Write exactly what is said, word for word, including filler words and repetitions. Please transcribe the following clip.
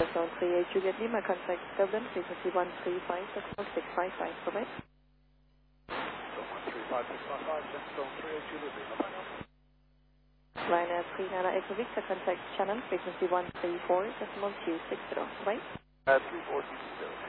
Zone three eight Juliet Lima, contact Dublin, frequency one three five six six five five, bye-bye. Zone one three five six five five, Zone three eight Juliet Lima, bye now. Ryanair three nine Echo Victor, contact Shannon, frequency one three four decimal two six zero, bye-bye. Uh, three four two six zero.